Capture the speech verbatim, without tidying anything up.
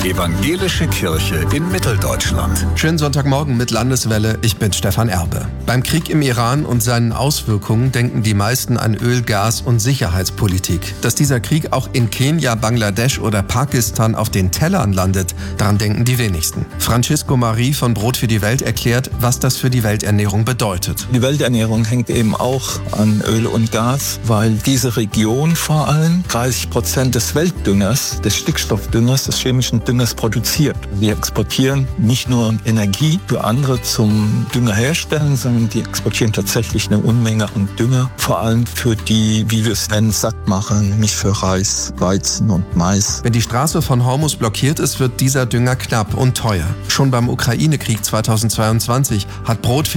Evangelische Kirche in Mitteldeutschland. Schönen Sonntagmorgen mit Landeswelle, ich bin Stefan Erbe. Beim Krieg im Iran und seinen Auswirkungen denken die meisten an Öl, Gas und Sicherheitspolitik. Dass dieser Krieg auch in Kenia, Bangladesch oder Pakistan auf den Tellern landet, daran denken die wenigsten. Francisco Marie von Brot für die Welt erklärt, was das für die Welternährung bedeutet. Die Welternährung hängt eben auch an Öl und Gas, weil diese Region vor allem dreißig Prozent des Weltdüngers, des Stickstoffdüngers, des chemischen Düngers produziert. Wir exportieren nicht nur Energie für andere zum Dünger herstellen, sondern die exportieren tatsächlich eine Unmenge an Dünger, vor allem für die, wie wir es nennen, Sattmacher, nämlich für Reis, Weizen und Mais. Wenn die Straße von Hormuz blockiert ist, wird dieser Dünger knapp und teuer. Schon beim Ukraine-Krieg zweitausendzweiundzwanzig hat Brot